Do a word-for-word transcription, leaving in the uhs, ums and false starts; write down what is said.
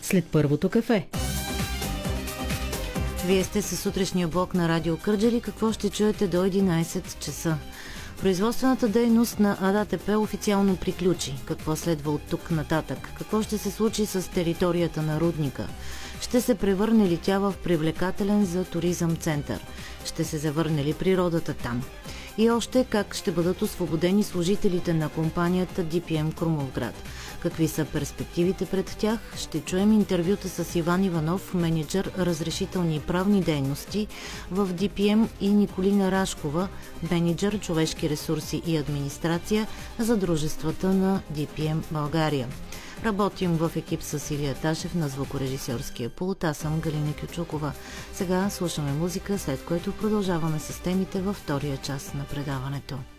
след първото кафе. Вие сте със сутрешния блок на Радио Кърджали. Какво ще чуете до единайсет часа? Производствената дейност на АДТП официално приключи. Какво следва от тук нататък? Какво ще се случи с територията на рудника? Ще се превърне ли тя в привлекателен за туризъм център? Ще се завърне ли природата там? И още как ще бъдат освободени служителите на компанията Ди Пи Ем Крумовград? Какви са перспективите пред тях? Ще чуем интервюта с Иван Иванов, менеджер разрешителни и правни дейности в Ди Пи Ем, и Николина Рашкова, менеджер човешки ресурси и администрация за дружествата на Ди Пи Ем България. Работим в екип с Илия Ташев на звукорежисьорския пулт. Аз съм Галина Кючукова. Сега слушаме музика, след което продължаваме с темите във втория част на предаването.